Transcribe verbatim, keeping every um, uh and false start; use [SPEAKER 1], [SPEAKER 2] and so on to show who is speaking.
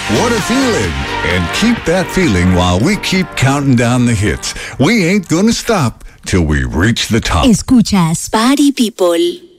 [SPEAKER 1] What a feeling. And keep that feeling while we keep counting down the hits. We ain't gonna stop till we reach the top.
[SPEAKER 2] Escuchas Party People.